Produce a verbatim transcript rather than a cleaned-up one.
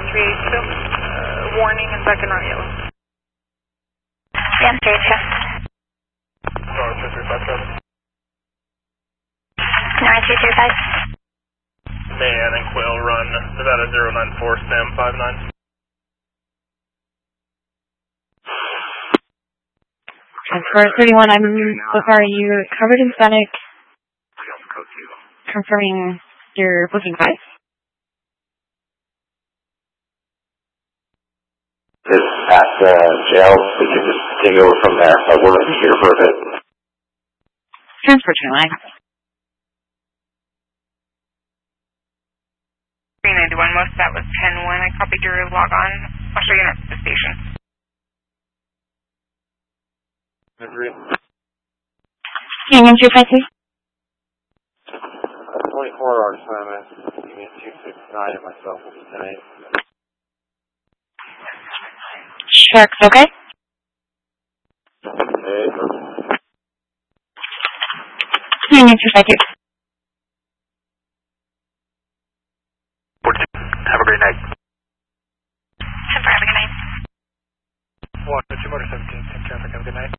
three eight two. Uh, warning and second on yellow. Yeah, three eight two. Star two three five seven. nine two two five. Man and Quail run Nevada zero nine four, Sam five nine. For thirty-one, I'm so sorry, you're covered in Hispanic, confirming your booking price. It's at the jail, we can just take over from there, but we're here for a bit. Transfer to line. three ninety-one, most of that was ten one. I copied your log on. I'll show you next to the station. Agree. Union two five two. twenty-four hours, Sam, Union two six nine, and myself will be ten eight. Sharks, okay? Hey, Union two five two. Have a great night. ten four, have a good night. one, two motor seventeen, ten traffic, have a good night.